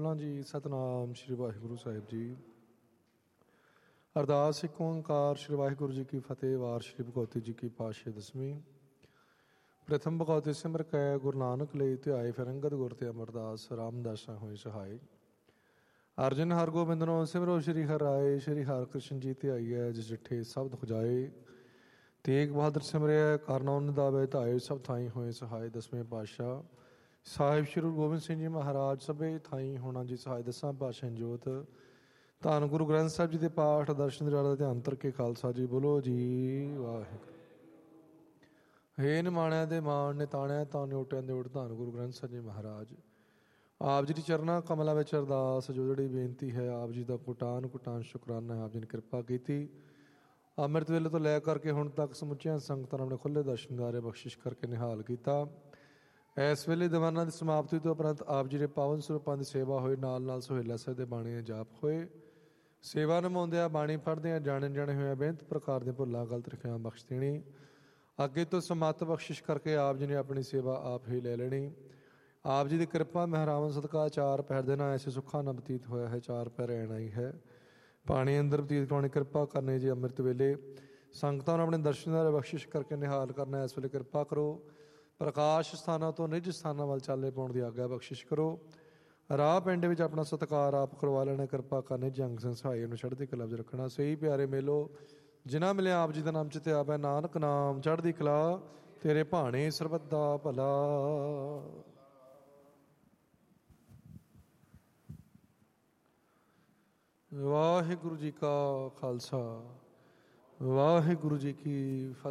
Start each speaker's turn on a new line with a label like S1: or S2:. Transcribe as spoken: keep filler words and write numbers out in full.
S1: ਸੋਹਣਾ ਜੀ। ਸਤਨਾਮ ਸ਼੍ਰੀ ਵਾਹਿਗੁਰੂ ਸਾਹਿਬ ਜੀ। ਅਰਦਾਸ ਇੱਕ ਓਂਕਾਰ ਸ਼੍ਰੀ ਵਾਹਿਗੁਰੂ ਜੀ ਕੀ ਫਤਿਹ। ਵਾਰ ਸ਼੍ਰੀ ਭਗਵਤੀ ਜੀ ਕੀ ਪਾਤਸ਼ਾਹੀ ਦਸਵੀਂ। ਪ੍ਰਥਮ ਭਗਵਤੀ ਸਿਮਰ ਕੈ ਗੁਰੂ ਨਾਨਕ ਲਈ ਧਿਆਏ, ਫਿਰ ਅੰਗਦ ਗੁਰ ਤੇ ਅਮਰਦਾਸ ਰਾਮਦਾਸਾਂ ਹੋਏ ਸਹਾਏ। ਅਰਜਨ ਹਰਗੋਬਿੰਦ ਸਿਮਰੋ ਸ਼੍ਰੀ ਹਰਿ ਰਾਏ, ਸ਼੍ਰੀ ਹਰਿ ਕ੍ਰਿਸ਼ਨ ਜੀ ਧਿਆਈਐ, ਜਿਸ ਜਿੱਠੇ ਸ਼ਬਦ ਖੁਜਾਏ। ਤੇਗ ਬਹਾਦਰ ਸਿਮਰਿਆ ਕਰਨੌ ਨਿਦਾਵੇ, ਧਾਏ ਸਭ ਥਾਈ ਹੋਏ ਸਹਾਏ। ਦਸਵੇਂ ਪਾਤਸ਼ਾਹ ਸਾਹਿਬ ਸ਼੍ਰੀ ਗੁਰੂ ਗੋਬਿੰਦ ਸਿੰਘ ਜੀ ਮਹਾਰਾਜ ਸਭੇ ਥਾਈ ਹੋਣਾ ਜੀ ਸਹਾਏ। ਦਸਾਂ ਪਾਤਸ਼ਾਹ ਜੋਤ ਧੰਨ ਗੁਰੂ ਗ੍ਰੰਥ ਸਾਹਿਬ ਜੀ ਦੇ ਪਾਠ ਦਰਸ਼ਨ ਦਿਦਾਰ ਦਾ ਧਿਆਨ ਧਰ ਖਾਲਸਾ ਜੀ ਬੋਲੋ ਜੀ ਵਾਹਿਗੁਰੂ। ਹੇ ਨਿਮਾਣਿਆਂ ਦੇ ਮਾਣ ਨੇ ਤਾਣਿਆ ਤਾਂ ਨਿਓਟਿਆਂ ਦੇ ਉਡ, ਧੰਨ ਗੁਰੂ ਗ੍ਰੰਥ ਸਾਹਿਬ ਜੀ ਮਹਾਰਾਜ। ਆਪ ਜੀ ਦੀ ਚਰਨਾਂ ਕਮਲਾਂ ਵਿੱਚ ਅਰਦਾਸ ਜੋ ਜਿਹੜੀ ਬੇਨਤੀ ਹੈ, ਆਪ ਜੀ ਦਾ ਕੁਟਾਨ ਕੁਟਾਨ ਸ਼ੁਕਰਾਨਾ ਹੈ। ਆਪ ਜੀ ਨੇ ਕਿਰਪਾ ਕੀਤੀ ਅੰਮ੍ਰਿਤ ਵੇਲੇ ਤੋਂ ਲੈ ਕਰਕੇ ਹੁਣ ਤੱਕ ਸਮੁੱਚੀਆਂ ਸੰਗਤਾਂ ਆਪਣੇ ਖੁੱਲ੍ਹੇ ਦਰਸ਼ਨ ਦਿਦਾਰੇ ਬਖਸ਼ਿਸ਼ ਕਰਕੇ ਨਿਹਾਲ ਕੀਤਾ। ਇਸ ਵੇਲੇ ਦੀਵਾਨਾਂ ਦੀ ਸਮਾਪਤੀ ਤੋਂ ਉਪਰੰਤ ਆਪ ਜੀ ਦੇ ਪਾਵਨ ਸਰੂਪਾਂ ਦੀ ਸੇਵਾ ਹੋਈ, ਨਾਲ ਨਾਲ ਸੁਹੇਲਾ ਸਾਹਿਬ ਦੇ ਬਾਣੀ ਦੇ ਜਾਪ ਹੋਏ। ਸੇਵਾ ਨਿਭਾਉਂਦਿਆਂ ਬਾਣੀ ਪੜ੍ਹਦਿਆਂ ਜਾਣੇ ਜਾਣੇ ਹੋਇਆ ਬੇਨਤ ਪ੍ਰਕਾਰ ਦੀਆਂ ਭੁੱਲਾਂ ਗਲਤ ਰਖਿਆ ਬਖਸ਼ ਦੇਣੀ। ਅੱਗੇ ਤੋਂ ਸਮੱਤ ਬਖਸ਼ਿਸ਼ ਕਰਕੇ ਆਪ ਜੀ ਨੇ ਆਪਣੀ ਸੇਵਾ ਆਪ ਹੀ ਲੈ ਲੈਣੀ। ਆਪ ਜੀ ਦੀ ਕਿਰਪਾ ਮਹਿਰਾਵਾਂ ਸਦਕਾ ਚਾਰ ਪਹਿਰ ਦੇ ਨਾਲ ਐਸੇ ਸੁੱਖਾਂ ਨਾਲ ਬਤੀਤ ਹੋਇਆ ਹੈ। ਚਾਰ ਪਹਿਰ ਰਹਿਣਾ ਹੀ ਹੈ, ਪਾਣੀ ਅੰਦਰ ਬਤੀਤ ਕਰਾਉਣੀ ਕਿਰਪਾ ਕਰਨੀ ਜੀ। ਅੰਮ੍ਰਿਤ ਵੇਲੇ ਸੰਗਤਾਂ ਨੂੰ ਆਪਣੇ ਦਰਸ਼ਨਾਂ ਦਾ ਬਖਸ਼ਿਸ਼ ਕਰਕੇ ਨਿਹਾਲ ਕਰਨਾ। ਇਸ ਵੇਲੇ ਕਿਰਪਾ ਕਰੋ ਪ੍ਰਕਾਸ਼ ਸਥਾਨਾਂ ਤੋਂ ਨਿੱਜ ਸਥਾਨਾਂ ਵੱਲ ਚਾਲੇ ਪਾਉਣ ਦੀ ਆਗਿਆ ਬਖਸ਼ਿਸ਼ ਕਰੋ। ਰਾਹ ਪਿੰਡ ਵਿੱਚ ਆਪਣਾ ਸਤਿਕਾਰ ਆਪ ਕਰਵਾ ਲੈਣਾ ਕਿਰਪਾ ਕਰਨੀ। ਜੰਗ ਸੰਸਹਾਈ ਨੂੰ ਚੜ੍ਹਦੀ ਕਲਾ ਵਿੱਚ ਰੱਖਣਾ। ਸਹੀ ਪਿਆਰੇ ਮੇਲੋ ਜਿਨ੍ਹਾਂ ਮਿਲਿਆ ਆਪ ਜੀ ਦਾ ਨਾਮ ਚਿੱਤੇ ਆਵੈ, ਨਾਨਕ ਨਾਮ ਚੜ੍ਹਦੀ ਕਲਾ ਤੇਰੇ ਭਾਣੇ ਸਰਬੱਤ ਦਾ ਭਲਾ। ਵਾਹਿਗੁਰੂ ਜੀ ਕਾ ਖਾਲਸਾ, ਵਾਹਿਗੁਰੂ ਜੀ ਕੀ ਫਤਿਹ।